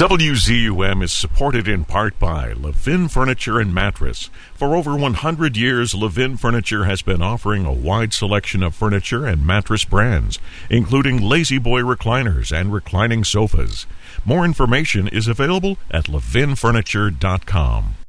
WZUM is supported in part by Levin Furniture and Mattress. For over 100 years, Levin Furniture has been offering a wide selection of furniture and mattress brands, including Lazy Boy recliners and reclining sofas. More information is available at levinfurniture.com.